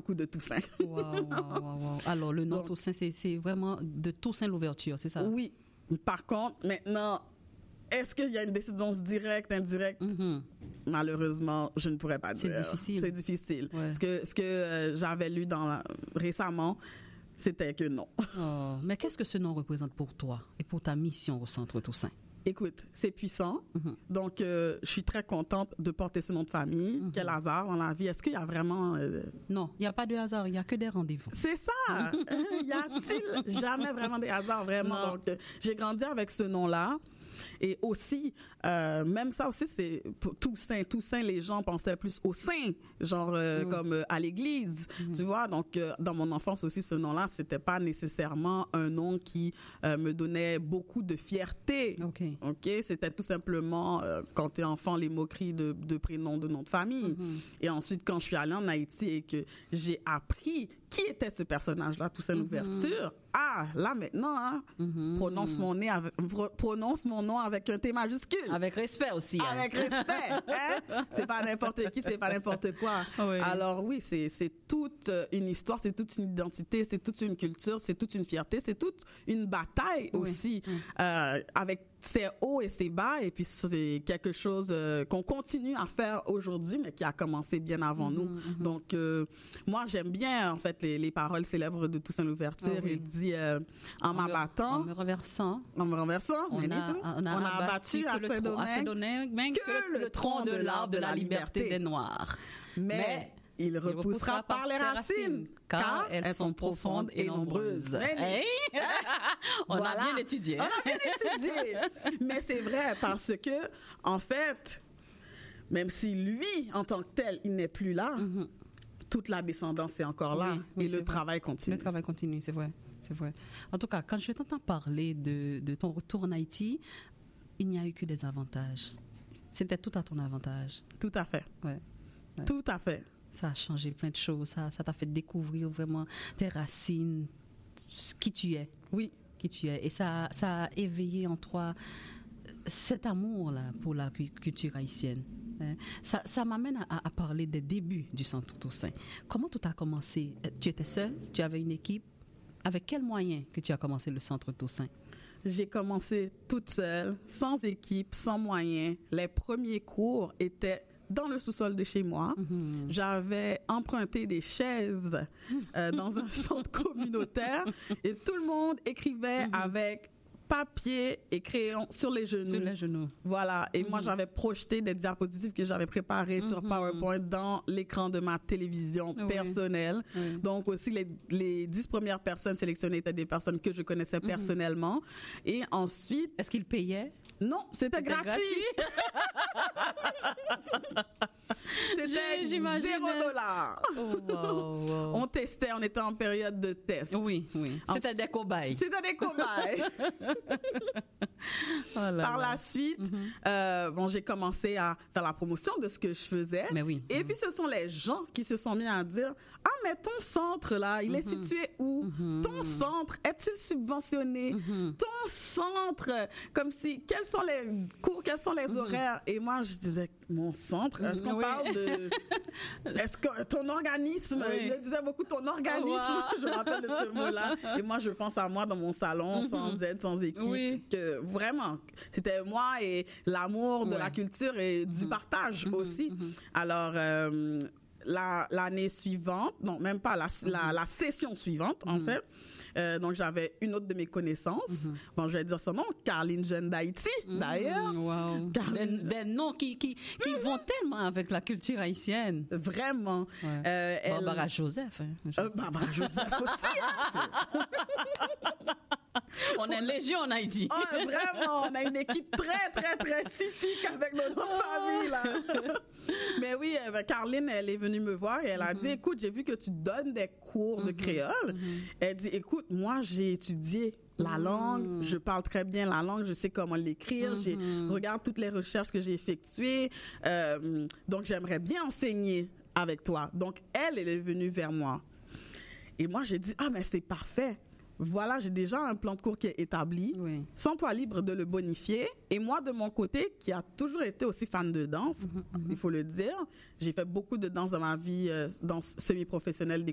beaucoup de Toussaint. Wow. Alors, le nom Donc, Toussaint, c'est vraiment de Toussaint l'ouverture, c'est ça? Oui. Par contre, maintenant, est-ce qu'il y a une décision directe, indirecte? Malheureusement, je ne pourrais pas dire. C'est difficile. C'est difficile. Ouais. Ce que j'avais lu récemment, c'était que non. Oh, mais qu'est-ce que ce nom représente pour toi et pour ta mission au Centre Toussaint? Écoute, c'est puissant. Donc, je suis très contente de porter ce nom de famille. Quel hasard dans la vie. Est-ce qu'il y a vraiment... Non, il n'y a pas de hasard, il n'y a que des rendez-vous. C'est ça! Y a-t-il jamais vraiment des hasards, vraiment? Non. Donc, j'ai grandi avec ce nom-là. Et aussi, même ça aussi, c'est pour Toussaint, les gens pensaient plus au saint, genre comme à l'église, tu vois. Donc, dans mon enfance aussi, ce nom-là, c'était pas nécessairement un nom qui me donnait beaucoup de fierté. OK? C'était tout simplement, quand tu es enfant, les moqueries de prénoms, de nom de famille. Et ensuite, quand je suis allée en Haïti et que j'ai appris qui était ce personnage-là, Toussaint Louverture, là maintenant, hein, prononce mon nom avec un T majuscule. Avec respect aussi. Hein? Avec respect. Hein? C'est pas n'importe qui, c'est pas n'importe quoi. Oui. Alors oui, c'est toute une histoire, c'est toute une identité, c'est toute une culture, c'est toute une fierté, c'est toute une bataille aussi, avec ses hauts et ses bas. Et puis c'est quelque chose qu'on continue à faire aujourd'hui, mais qui a commencé bien avant nous. Donc moi, j'aime bien en fait les paroles célèbres de Toussaint Louverture. Il dit en m'abattant, en me renversant, on a abattu à Saint-Domingue que le tronc de l'arbre de la liberté des Noirs. Mais il repoussera par les racines, car elles sont profondes et nombreuses. On a bien étudié. On a bien étudié. Mais c'est vrai, parce que, en fait, même si lui, en tant que tel, il n'est plus là, toute la descendance est encore là. Oui, et le travail continue. Le travail continue, c'est vrai. C'est vrai. En tout cas, quand je t'entends parler de ton retour en Haïti, il n'y a eu que des avantages. C'était tout à ton avantage. Tout à fait. Ouais. Tout à fait. Ça a changé plein de choses. Ça t'a fait découvrir vraiment tes racines, qui tu es. Oui. Qui tu es. Et ça a éveillé en toi cet amour-là pour la culture haïtienne. Ça m'amène à parler des débuts du Centre Toussaint. Comment tout a commencé? Tu étais seule? Tu avais une équipe? Avec quels moyens que tu as commencé le Centre Toussaint? J'ai commencé toute seule, sans équipe, sans moyens. Les premiers cours étaient dans le sous-sol de chez moi. J'avais emprunté des chaises dans un centre communautaire et tout le monde écrivait avec papier et crayon sur les genoux. Sur les genoux. Voilà. Et moi, j'avais projeté des diapositives que j'avais préparées sur PowerPoint dans l'écran de ma télévision personnelle. Donc aussi, les 10 premières personnes sélectionnées étaient des personnes que je connaissais personnellement. Et ensuite... Est-ce qu'ils payaient? Non, c'était gratuit. C'était J'imagine. $0. Wow. On testait, on était en période de test. Oui. C'était des cobayes. C'était des cobayes. Par la suite, j'ai commencé à faire la promotion de ce que je faisais. Mais oui. Et puis, ce sont les gens qui se sont mis à dire, ah, mais ton centre, là, il est situé où? Ton centre, est-il subventionné? Ton centre, comme si, quels sont les cours, quels sont les horaires? Et moi, je disais, mon centre, est-ce qu'on parle de... Est-ce que ton organisme, il disait beaucoup ton organisme, je me rappelle de ce mot-là. Et moi, je pense à moi dans mon salon, sans aide, sans équipe, que vraiment, c'était moi et l'amour de la culture et du partage aussi. Alors, l'année suivante, non, même pas, la session suivante, en fait, donc j'avais une autre de mes connaissances, bon, je vais dire son nom, Carline Jeune d'Haïti, d'ailleurs. Wow. Des noms qui vont tellement avec la culture haïtienne. Vraiment. Barbara Joseph. Barbara Joseph aussi. On est légion en Haïti. Oh, vraiment, on a une équipe très, très, très typique avec notre famille, là. Mais oui, Carline, elle est venue me voir et elle a dit, écoute, j'ai vu que tu donnes des cours de créole. Elle dit, écoute, moi, j'ai étudié la langue, je parle très bien la langue, je sais comment l'écrire, regarde toutes les recherches que j'ai effectuées, donc j'aimerais bien enseigner avec toi. Donc, elle est venue vers moi. Et moi, j'ai dit, ah, mais c'est parfait. Voilà, j'ai déjà un plan de cours qui est établi. Sens-toi libre de le bonifier. Et moi, de mon côté, qui a toujours été aussi fan de danse, il faut le dire, j'ai fait beaucoup de danse dans ma vie, danse semi-professionnelle